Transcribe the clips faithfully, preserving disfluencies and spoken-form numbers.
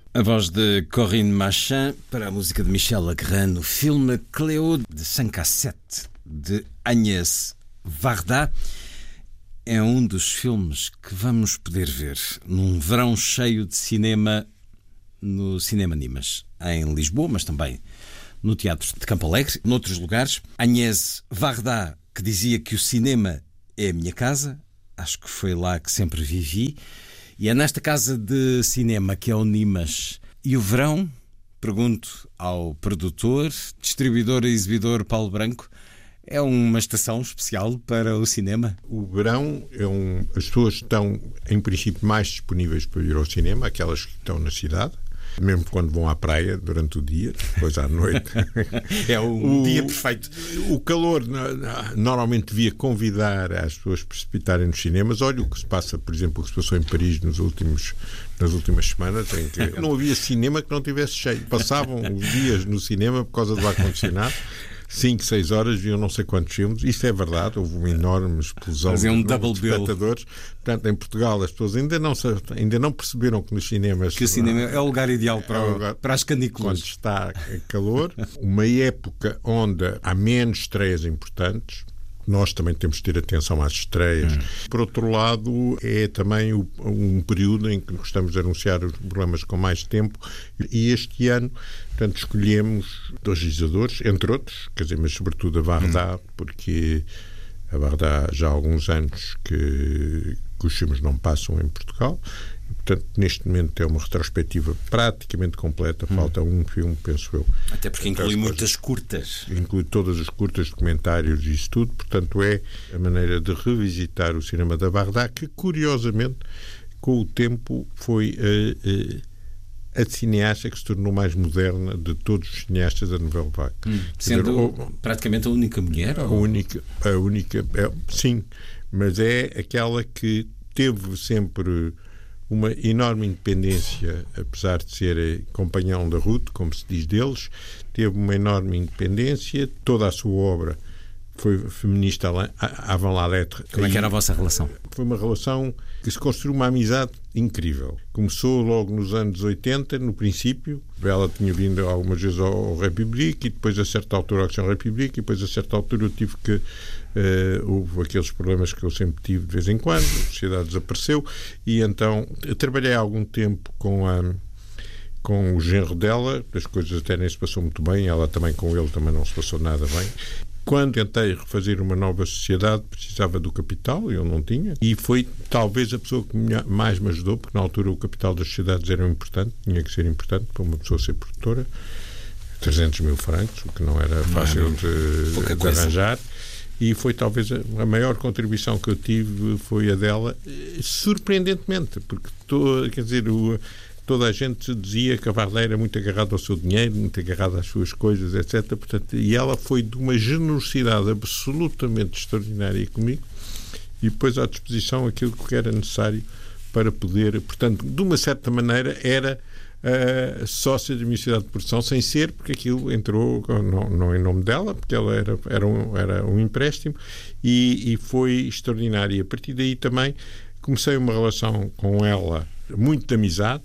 A voz de Corinne Machin para a música de Michel Legrand no filme Cléo de cinq à sept de Agnès Varda. É um dos filmes que vamos poder ver num verão cheio de cinema no Cinema Nimas, em Lisboa, mas também no Teatro de Campo Alegre, noutros lugares. Agnès Varda, que dizia que o cinema é a minha casa, acho que foi lá que sempre vivi. E é nesta casa de cinema que é o Nimas. E o verão? Pergunto ao produtor, distribuidor e exibidor Paulo Branco, é uma estação especial para o cinema? O verão é um... As pessoas estão, em princípio, mais disponíveis para ir ao cinema, aquelas que estão na cidade, mesmo quando vão à praia durante o dia, depois à noite. É um o dia perfeito. O calor normalmente devia convidar as pessoas a precipitarem nos cinemas. Olha o que se passa, por exemplo, o que se passou em Paris nos últimos, nas últimas semanas, em que não havia cinema que não tivesse cheio. Passavam os dias no cinema por causa do ar-condicionado. cinco, seis horas, viam não sei quantos filmes. Isto é verdade, houve uma enorme explosão de, um de, double de espectadores. Portanto, em Portugal as pessoas ainda não, ainda não perceberam que nos cinemas... Que o cinema é o lugar ideal para, é o lugar, para as canículas. Quando está calor. Uma época onde há menos estreias importantes. Nós também temos de ter atenção às estreias. Hum. Por outro lado, é também um período em que gostamos de anunciar os programas com mais tempo. E este ano, portanto, escolhemos dois realizadores, entre outros, quer dizer, mas sobretudo a Varda, hum. porque a Varda já há alguns anos que, que os filmes não passam em Portugal. Portanto, neste momento é uma retrospectiva praticamente completa. Falta hum. um filme, penso eu. Até porque inclui muitas curtas. Inclui todas as curtas, documentários e isso tudo. Portanto, é a maneira de revisitar o cinema da Varda, que, curiosamente, com o tempo foi a, a, a cineasta que se tornou mais moderna de todos os cineastas da Nouvelle Vague. Hum. Sendo dizer, ou, praticamente a única mulher? A ou? única, a única é, sim, mas é aquela que teve sempre uma enorme independência, apesar de ser companhão da Ruth, como se diz deles, teve uma enorme independência, toda a sua obra foi feminista avant la lettre. Como é que era a vossa relação? Foi uma relação que se construiu uma amizade incrível. Começou logo nos anos oitenta, no princípio. Ela tinha vindo algumas vezes ao République e depois a certa altura ao Action République e depois a certa altura eu tive que... Uh, houve aqueles problemas que eu sempre tive de vez em quando, a sociedade desapareceu e então eu trabalhei há algum tempo com a com o genro dela, as coisas até nem se passou muito bem, ela também com ele também não se passou nada bem. Quando tentei refazer uma nova sociedade, precisava do capital, eu não tinha, e foi talvez a pessoa que mais me ajudou, porque na altura o capital das sociedades era importante, tinha que ser importante para uma pessoa ser produtora, trezentos mil francos, o que não era fácil não, de, de arranjar. E foi talvez a maior contribuição que eu tive foi a dela, surpreendentemente, porque to, quer dizer, o, toda a gente dizia que a Varda era muito agarrada ao seu dinheiro, muito agarrada às suas coisas, etcétera. Portanto, e ela foi de uma generosidade absolutamente extraordinária comigo e pôs à disposição aquilo que era necessário para poder, portanto, de uma certa maneira era Uh, sócia da minha sociedade de produção, sem ser, porque aquilo entrou não, não em nome dela, porque ela era, era, um, era um empréstimo e, e foi extraordinário. E a partir daí também comecei uma relação com ela muito de amizade,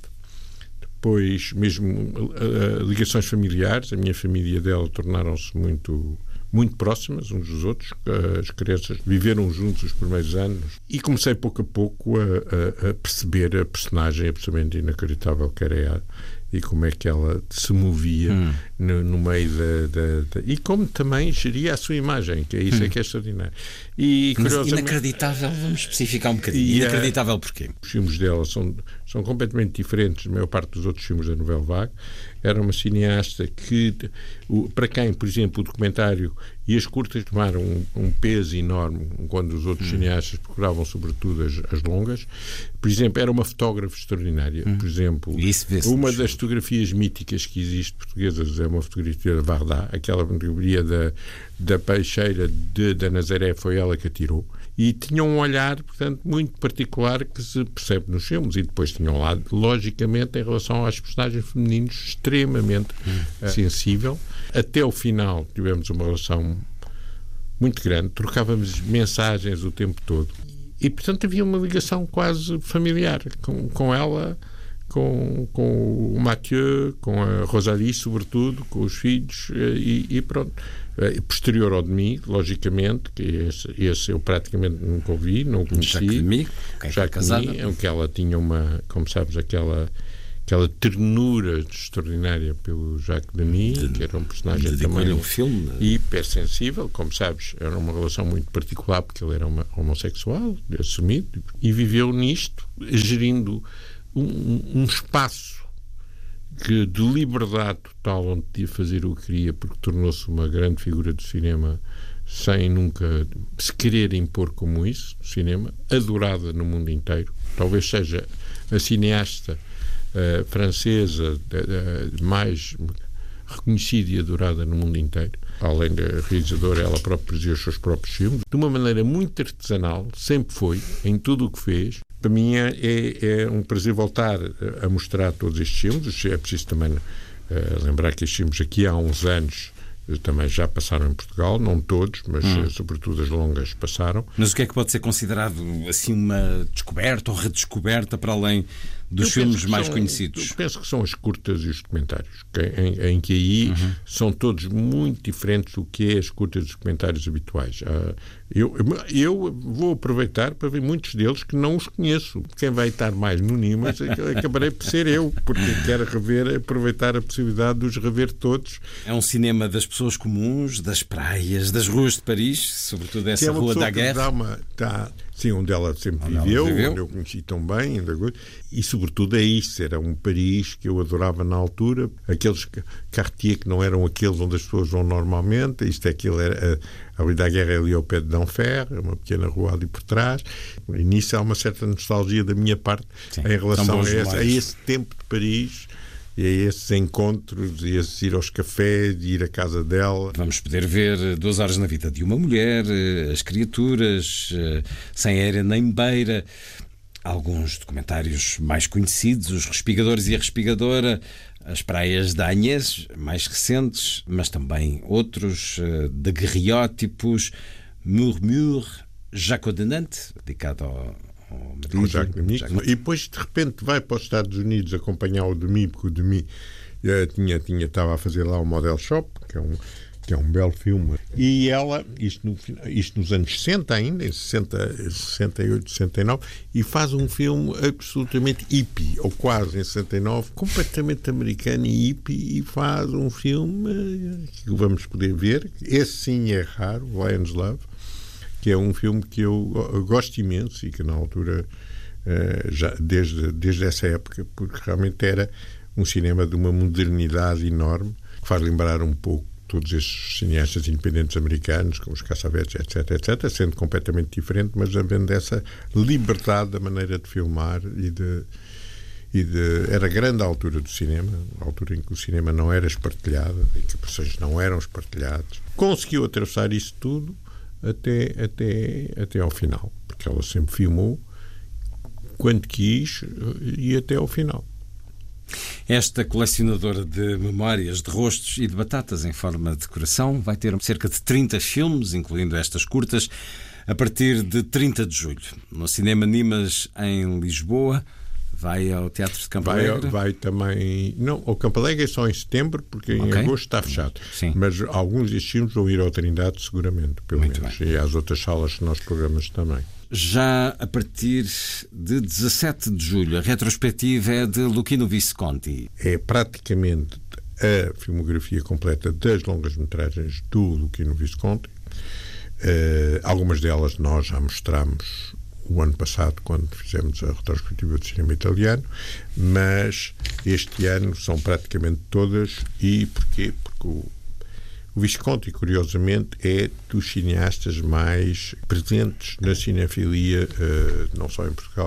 depois mesmo uh, ligações familiares. A minha família dela tornaram-se muito muito próximas uns dos outros, as crianças viveram juntos os primeiros anos e comecei pouco a pouco a, a, a perceber a personagem absolutamente inacreditável que era ela e como é que ela se movia hum. no, no meio da, da, da... e como também geria a sua imagem, que é isso hum. é que é extraordinário. E, curiosamente... Inacreditável, vamos especificar um bocadinho. E, inacreditável porquê? Os filmes dela são, são completamente diferentes da maior parte dos outros filmes da Nouvelle Vague. Era uma cineasta que, para quem, por exemplo, o documentário e as curtas tomaram um, um peso enorme quando os outros hum. cineastas procuravam sobretudo as, as longas. Por exemplo, era uma fotógrafa extraordinária. Hum. Por exemplo, uma das fotografias míticas que existe portuguesas é uma fotografia da Varda, aquela fotografia da, da peixeira de, da Nazaré, foi ela que a tirou. E tinham um olhar, portanto, muito particular que se percebe nos filmes. E depois tinham lá, logicamente, em relação aos personagens femininos, extremamente hum. sensível. Até o final tivemos uma relação muito grande. Trocávamos mensagens o tempo todo. E, portanto, havia uma ligação quase familiar com, com ela, com, com o Mathieu, com a Rosalie, sobretudo, com os filhos, e, e pronto. Posterior ao Demy, logicamente, que esse, esse eu praticamente nunca ouvi, não o conheci. Jacques Demy, que é Jacques Demy, em que ela tinha uma, como sabes, aquela, aquela ternura extraordinária pelo Jacques Demy, de, que era um personagem também um filme hipersensível, como sabes, era uma relação muito particular, porque ele era uma, homossexual, assumido, e viveu nisto, gerindo um, um espaço que, de liberdade total, onde podia fazer o que queria, porque tornou-se uma grande figura do cinema sem nunca se querer impor como isso, no cinema, adorada no mundo inteiro. Talvez seja a cineasta uh, francesa uh, mais reconhecida e adorada no mundo inteiro. Além da realizadora, ela própria produziu os seus próprios filmes, de uma maneira muito artesanal, sempre foi, em tudo o que fez. Para mim é, é um prazer voltar a mostrar todos estes filmes. É preciso também uh, lembrar que estes filmes aqui há uns anos também já passaram em Portugal, não todos, mas hum. sobretudo as longas passaram. Mas o que é que pode ser considerado assim uma descoberta ou redescoberta para além dos eu filmes mais são, conhecidos? Eu penso que são as curtas e os documentários, que, em, em que aí uhum. são todos muito diferentes do que é as curtas e os documentários habituais. Uh, eu, eu vou aproveitar para ver muitos deles que não os conheço. Quem vai estar mais no Nimas acabarei por ser eu, porque quero rever, aproveitar a possibilidade de os rever todos. É um cinema das pessoas comuns, das praias, das ruas de Paris, sobretudo essa é Rua da Guerra. Uma, tá, sim, onde ela sempre onde viveu, ela viveu, onde eu conheci tão bem, e sobretudo é isso, era um Paris que eu adorava na altura, aqueles quartiers que não eram aqueles onde as pessoas vão normalmente, isto é aquilo, era a Rua da Guerra é ali ao pé de Denfer, uma pequena rua ali por trás, e nisso há uma certa nostalgia da minha parte sim, em relação a esse, a esse tempo de Paris, e a esses encontros, e a ir aos cafés, e ir à casa dela. Vamos poder ver Duas Horas na Vida de uma Mulher, As Criaturas, Sem Era nem Beira, alguns documentários mais conhecidos, Os Respigadores e a Respigadora, As Praias da Agnès, mais recentes, mas também outros, de Guerriótipos, Murmure, Jacques de Nantes, dedicado ao Ao Jacques Demy. E depois de repente vai para os Estados Unidos acompanhar o Demy, porque o Demy uh, tinha, tinha, estava a fazer lá o Model Shop, que é um, que é um belo filme, e ela, isto, no, isto nos anos sessenta ainda, em sessenta, sessenta e oito, sessenta e nove, e faz um filme absolutamente hippie, ou quase em sessenta e nove, completamente americano e hippie, e faz um filme uh, que vamos poder ver. Esse sim é raro, Lion's Love, que é um filme que eu gosto imenso e que na altura, já desde, desde essa época, porque realmente era um cinema de uma modernidade enorme, que faz lembrar um pouco todos estes cineastas independentes americanos, como os Cassavetes, etc, etc, sendo completamente diferente, mas havendo essa liberdade da maneira de filmar e de... E de, era grande a altura do cinema, a altura em que o cinema não era espartilhado, em que as pessoas não eram espartilhadas. Conseguiu atravessar isso tudo Até, até, até ao final, porque ela sempre filmou quando quis e até ao final. Esta colecionadora de memórias, de rostos e de batatas em forma de coração vai ter cerca de trinta filmes, incluindo estas curtas, a partir de trinta de julho. No Cinema Nimas, em Lisboa. Vai ao Teatro de Campo Alegre? Vai, vai também... Não, o Campo Alegre é só em setembro, porque em okay. agosto está fechado. Sim. Mas alguns destes filmes vão ir ao Trindade, seguramente, pelo Muito menos. Bem. E às outras salas que nós programamos também. Já a partir de dezassete de julho, a retrospectiva é de Luchino Visconti. É praticamente a filmografia completa das longas-metragens do Luchino Visconti. Uh, algumas delas nós já mostramos o ano passado, quando fizemos a retrospectiva do cinema italiano, mas este ano são praticamente todas. E porquê? Porque o, o Visconti, curiosamente, é dos cineastas mais presentes na cinefilia, uh, não só em Portugal,